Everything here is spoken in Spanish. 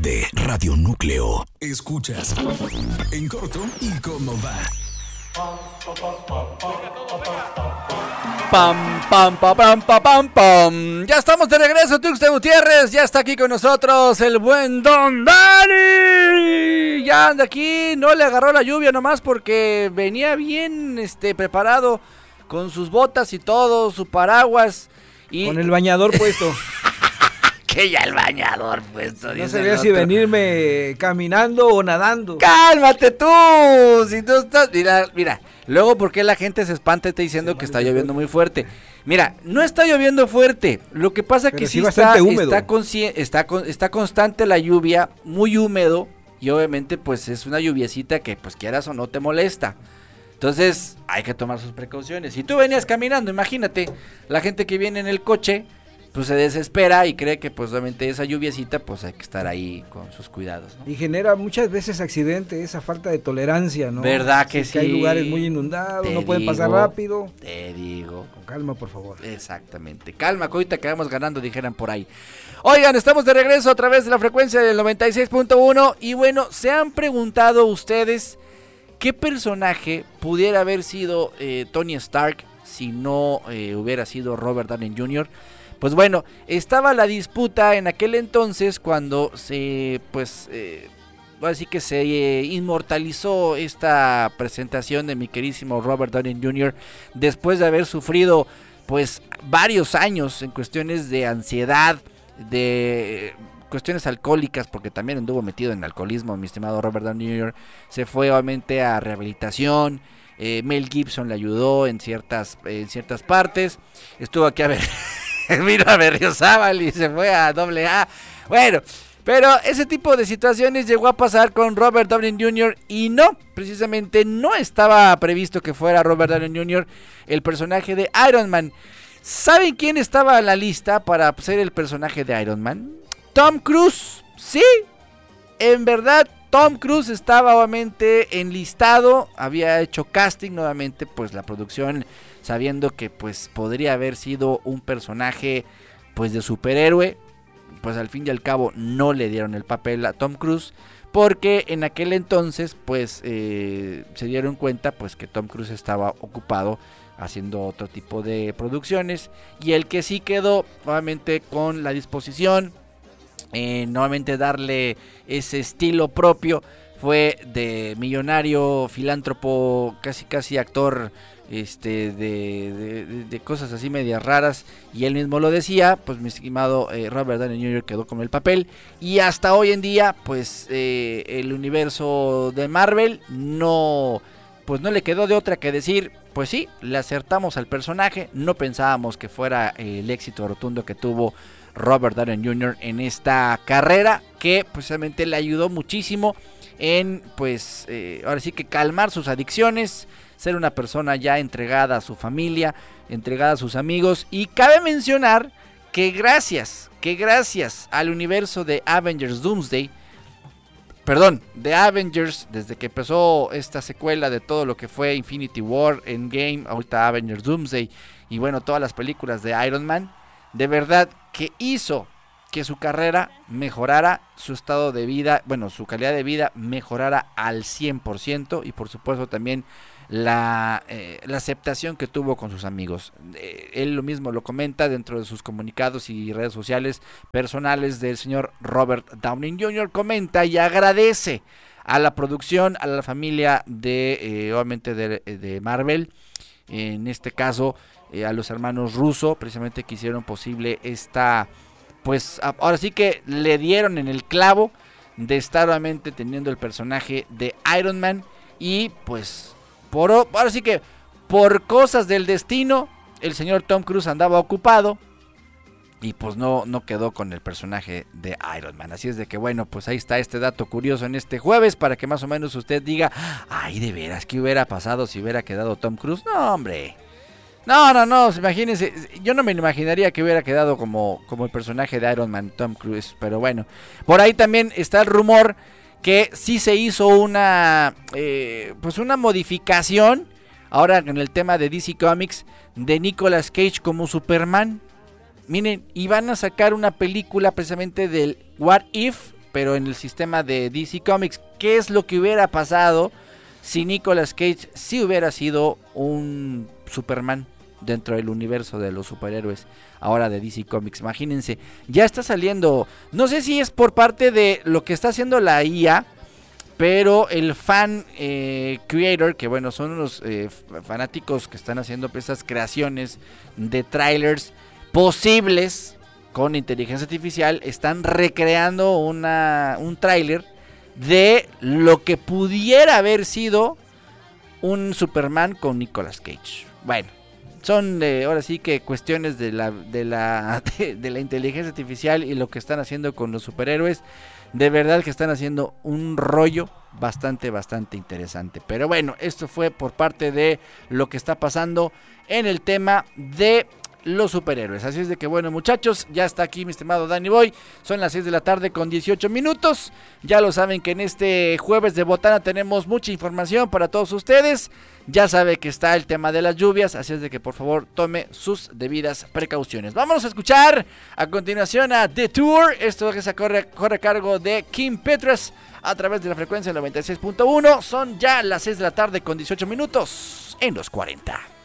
de Radio Núcleo. Escuchas En Corto y Cómo Va. Pam, pam, pam, pam, pam, pam, pam. Ya estamos de regreso, Tuxtla Gutiérrez. Ya está aquí con nosotros el buen Don Dani. Ya anda aquí, no le agarró la lluvia nomás porque venía bien preparado con sus botas y todo, su paraguas. Y... con el bañador puesto. Que ya el bañador puesto. No sabía si venirme caminando o nadando. ¡Cálmate tú! Si tú estás... Mira. Luego, ¿por qué la gente se espanta y está diciendo que está lloviendo muy fuerte? Mira, no está lloviendo fuerte. Lo que pasa es que sí está constante la lluvia, muy húmedo. Y obviamente, pues es una lluviecita que, pues quieras o no, te molesta. Entonces, hay que tomar sus precauciones. Si tú venías caminando, imagínate, la gente que viene en el coche... pues se desespera y cree que pues obviamente esa lluviecita pues hay que estar ahí con sus cuidados, ¿no? Y genera muchas veces accidentes, esa falta de tolerancia, ¿no? ¿Verdad que sí? Que hay lugares muy inundados, no pueden pasar rápido. Te digo. Con calma, por favor. Exactamente. Calma, que ahorita quedamos ganando, dijeran por ahí. Oigan, estamos de regreso a través de la frecuencia del 96.1 y bueno, ¿se han preguntado ustedes qué personaje pudiera haber sido Tony Stark si no hubiera sido Robert Downey Jr.? Pues bueno, estaba la disputa en aquel entonces cuando así que se inmortalizó esta presentación de mi queridísimo Robert Downey Jr. después de haber sufrido pues varios años en cuestiones de ansiedad, de cuestiones alcohólicas, porque también anduvo metido en alcoholismo, mi estimado Robert Downey Jr. Se fue obviamente a rehabilitación. Mel Gibson le ayudó en ciertas partes. Estuvo aquí a ver. Vino a Berriozábal y se fue a AA. Bueno, pero ese tipo de situaciones llegó a pasar con Robert Downey Jr. y no, precisamente no estaba previsto que fuera Robert Downey Jr. el personaje de Iron Man. ¿Saben quién estaba en la lista para ser el personaje de Iron Man? Tom Cruise. Sí, en verdad Tom Cruise estaba obviamente enlistado, había hecho casting nuevamente, pues la producción, sabiendo que pues podría haber sido un personaje pues de superhéroe, pues al fin y al cabo no le dieron el papel a Tom Cruise, porque en aquel entonces pues se dieron cuenta pues que Tom Cruise estaba ocupado haciendo otro tipo de producciones, y el que sí quedó obviamente con la disposición nuevamente darle ese estilo propio fue de millonario, filántropo, casi actor de cosas así medias raras, y él mismo lo decía, pues mi estimado Robert Downey Jr. quedó con el papel, y hasta hoy en día pues el universo de Marvel no le quedó de otra que decir, pues sí, le acertamos al personaje, no pensábamos que fuera el éxito rotundo que tuvo Robert Downey Jr. en esta carrera, que precisamente le ayudó muchísimo en pues ahora sí que calmar sus adicciones, ser una persona ya entregada a su familia, entregada a sus amigos. Y cabe mencionar que gracias al universo de Avengers desde que empezó esta secuela de todo lo que fue Infinity War, Endgame, ahorita Avengers Doomsday y bueno, todas las películas de Iron Man, de verdad que hizo que su carrera mejorara, su estado de vida, bueno, su calidad de vida mejorara al 100%, y por supuesto también la aceptación que tuvo con sus amigos. Él lo mismo lo comenta dentro de sus comunicados y redes sociales personales del señor Robert Downey Jr. Comenta y agradece a la producción, a la familia obviamente de Marvel, en este caso a los hermanos Russo, precisamente que hicieron posible esta, pues ahora sí que le dieron en el clavo de estar obviamente teniendo el personaje de Iron Man, y pues ahora sí que por cosas del destino el señor Tom Cruise andaba ocupado y pues no quedó con el personaje de Iron Man. Así es de que bueno, pues ahí está este dato curioso en este jueves, para que más o menos usted diga, ay, de veras, ¿qué hubiera pasado si hubiera quedado Tom Cruise? No, hombre, no, imagínense, yo no me imaginaría que hubiera quedado como el personaje de Iron Man, Tom Cruise, pero bueno. Por ahí también está el rumor que sí se hizo una modificación ahora en el tema de DC Comics de Nicolas Cage como Superman. Miren, y van a sacar una película precisamente del What If pero en el sistema de DC Comics. ¿Qué es lo que hubiera pasado si Nicolas Cage sí hubiera sido un Superman dentro del universo de los superhéroes ahora de DC Comics? Imagínense, ya está saliendo, no sé si es por parte de lo que está haciendo la IA, pero el fan creator, que bueno, son unos fanáticos que están haciendo esas creaciones de trailers posibles con inteligencia artificial, están recreando un tráiler de lo que pudiera haber sido un Superman con Nicolas Cage. Bueno, son ahora sí que cuestiones de la inteligencia artificial y lo que están haciendo con los superhéroes. De verdad que están haciendo un rollo bastante interesante. Pero bueno, esto fue por parte de lo que está pasando en el tema de los superhéroes. Así es de que bueno, muchachos, ya está aquí mi estimado Danny Boy. Son las 6 de la tarde con 18 minutos. Ya lo saben que en este jueves de botana tenemos mucha información para todos ustedes. Ya sabe que está el tema de las lluvias, así es de que por favor tome sus debidas precauciones. Vamos a escuchar a continuación a The Tour. Esto que se corre a cargo de Kim Petras a través de la frecuencia 96.1. Son ya las 6 de la tarde con 18 minutos en los 40.